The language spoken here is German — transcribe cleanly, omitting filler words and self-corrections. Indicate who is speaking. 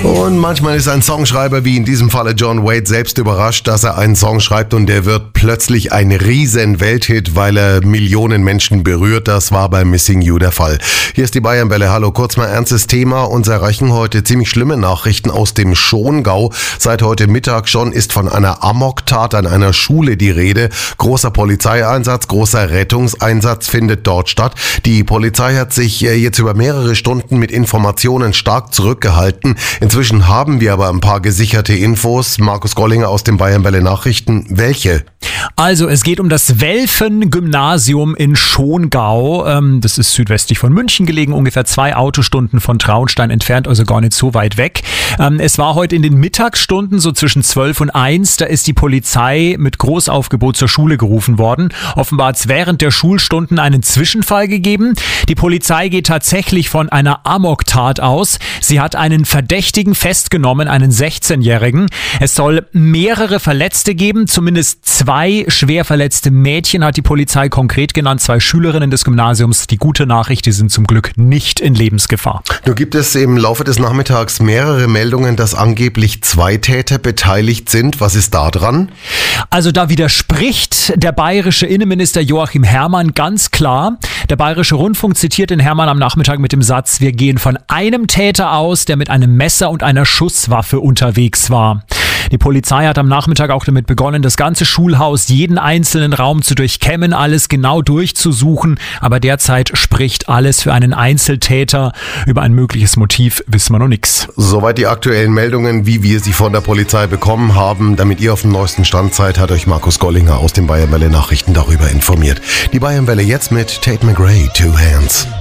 Speaker 1: Und manchmal ist ein Songschreiber wie in diesem Falle John Waite selbst überrascht, dass er einen Song schreibt und der wird plötzlich ein riesen Welthit, weil er Millionen Menschen berührt. Das war bei Missing You der Fall. Hier ist die Bayernwelle. Hallo, kurz mal ernstes Thema. Uns erreichen heute ziemlich schlimme Nachrichten aus dem Schongau. Seit heute Mittag schon ist von einer Amoktat an einer Schule die Rede. Großer Polizeieinsatz, großer Rettungseinsatz findet dort statt. Die Polizei hat sich jetzt über mehrere Stunden mit Informationen stark zurückgehalten. Inzwischen haben wir aber ein paar gesicherte Infos. Markus Gollinger aus den Bayernwelle Nachrichten. Welche?
Speaker 2: Also es geht um das Welfen-Gymnasium in Schongau. Das ist südwestlich von München gelegen, ungefähr 2 Autostunden von Traunstein entfernt, also gar nicht so weit weg. Es war heute in den Mittagsstunden, so zwischen 12 und 1, da ist die Polizei mit Großaufgebot zur Schule gerufen worden. Offenbar hat es während der Schulstunden einen Zwischenfall gegeben. Die Polizei geht tatsächlich von einer Amoktat aus. Sie hat einen Verdächtigen festgenommen, einen 16-Jährigen. Es soll mehrere Verletzte geben, zumindest 2 schwer verletzte Mädchen hat die Polizei konkret genannt, 2 Schülerinnen des Gymnasiums. Die gute Nachricht, die sind zum Glück nicht in Lebensgefahr.
Speaker 1: Nun gibt es im Laufe des Nachmittags mehrere Meldungen, dass angeblich 2 Täter beteiligt sind. Was ist da dran?
Speaker 2: Also da widerspricht der bayerische Innenminister Joachim Herrmann ganz klar. Der Bayerische Rundfunk zitiert den Herrmann am Nachmittag mit dem Satz: Wir gehen von einem Täter aus, der mit einem Messer und einer Schusswaffe unterwegs war. Die Polizei hat am Nachmittag auch damit begonnen, das ganze Schulhaus, jeden einzelnen Raum zu durchkämmen, alles genau durchzusuchen. Aber derzeit spricht alles für einen Einzeltäter. Über ein mögliches Motiv wissen wir noch nichts.
Speaker 1: Soweit die aktuellen Meldungen, wie wir sie von der Polizei bekommen haben. Damit ihr auf dem neuesten Stand seid, hat euch Markus Gollinger aus den Bayernwelle Nachrichten darüber informiert. Die Bayernwelle jetzt mit Tate McRae, Two Hands.